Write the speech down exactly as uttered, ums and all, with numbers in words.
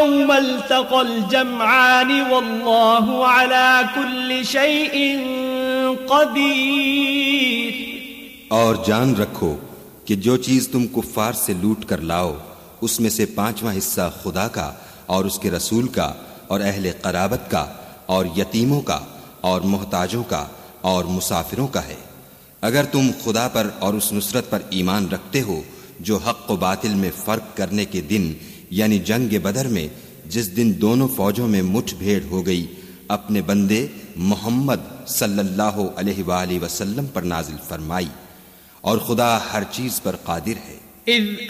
यौमल तक़ल जमआन वल्लाहु अला कुल्लि शैइन क़दीर। और जान रखो कि जो चीज तुम कुफ्फार से लूट कर लाओ उसमें से पांचवा हिस्सा खुदा का और उसके रसूल का और अहले क़राबत का और यतीमों का और मोहताजों का और मुसाफिरों का है। अगर तुम खुदा पर और उस नुसरत पर ईमान रखते हो जो हक़ व बातिल में फर्क करने के दिन यानी जंग बदर में, जिस दिन दोनों फौजों में मुठभेड़ हो गई, अपने बंदे मोहम्मद सल्लल्लाहु अलैहि वसल्लम पर नाजिल फरमाई, और खुदा हर चीज पर कादिर है।